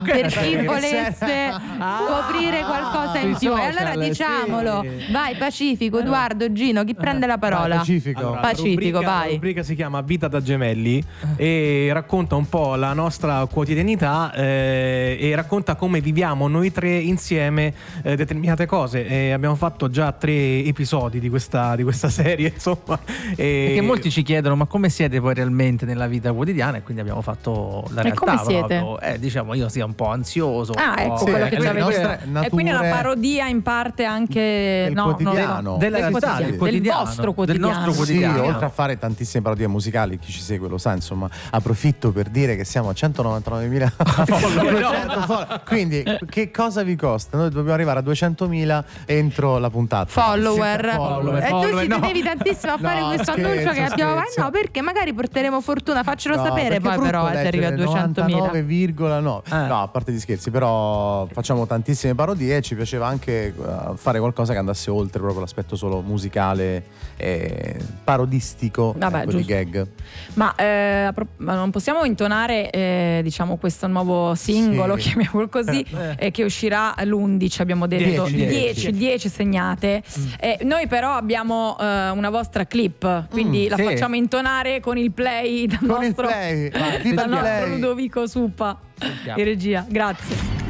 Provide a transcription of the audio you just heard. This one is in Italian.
per chi volesse scoprire qualcosa in più. E allora diciamolo, vai Pacifico, Edoardo, Gino, chi prende la parola? Pacifico. Pacifico, vai. La rubrica si chiama Vita da gemelli e racconta un po' la nostra quotidianità e racconta come viviamo noi tre insieme determinate cose. Abbiamo fatto già 3 episodi di questa serie, insomma. Perché molti ci chiedono ma come siete poi realmente nella vita quotidiana, e quindi abbiamo fatto la realtà. come siete? Proprio. Diciamo io sia un po' ansioso. Ecco quello che ci avete. E quindi è una parodia in parte anche del quotidiano. Della del realtà, quotidiano. del quotidiano, Del vostro quotidiano. Del nostro quotidiano. Sì, oltre a fare tantissime parodie musicali, chi ci segue lo sa, insomma, approfitto per dire che siamo a 199.000 quindi che cosa vi costa? Noi dobbiamo arrivare a 200.000 entro la puntata. Follower. E tu ci no. tenevi tantissimo a fare questo annuncio che abbiamo. No, perché magari porteremo fortuna, faccelo sapere poi però se arrivi a 200.000. No, a parte gli scherzi, però facciamo tantissime parodie e ci piaceva anche fare qualcosa che andasse oltre proprio l'aspetto solo musicale e parodistico. Vabbè, di gag. Ma non possiamo intonare diciamo questo nuovo singolo, Sì. chiamiamolo così, che uscirà l'11, abbiamo detto 10 segnate. Noi però abbiamo una vostra clip, quindi la facciamo intonare con il play dal nostro Play. Ludovico Suppa in regia. Grazie.